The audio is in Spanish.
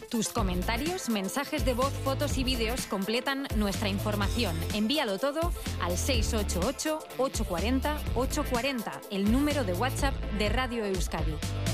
Tus comentarios, mensajes de voz, fotos y vídeos completan nuestra información. Envíalo todo al 688-840-840, el número de WhatsApp de Radio Euskadi.